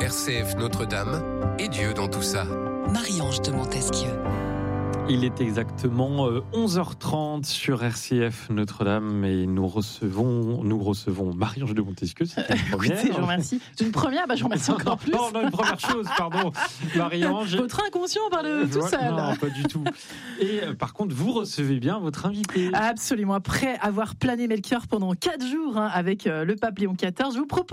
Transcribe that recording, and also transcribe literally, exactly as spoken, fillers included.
R C F Notre-Dame et Dieu dans tout ça. Marie-Ange de Montesquieu. Il est exactement onze heures trente sur R C F Notre-Dame et nous recevons, nous recevons Marie-Ange de Montesquieu. C'est une première. Écoutez, je vous remercie. C'est une première, bah, je vous remercie encore plus. Non, non, une première chose, pardon. Marie-Ange. Votre inconscient parle tout seul. Non, pas du tout. Et euh, par contre, vous recevez bien votre invité. Absolument. Après avoir plané Melchior pendant quatre jours hein, avec euh, le pape Léon quatorze, je vous propose